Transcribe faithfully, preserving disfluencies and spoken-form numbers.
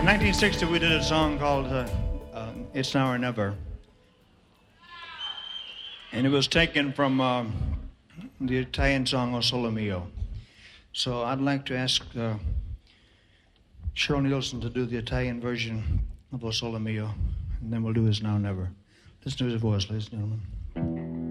nineteen sixty, we did a song called uh, uh, It's Now or Never. And it was taken from um, the Italian song O Sole Mio. So I'd like to ask uh, Cheryl Nielsen to do the Italian version of O Sole Mio, and then we'll do It's Now or Never. Listen to his voice, ladies and gentlemen.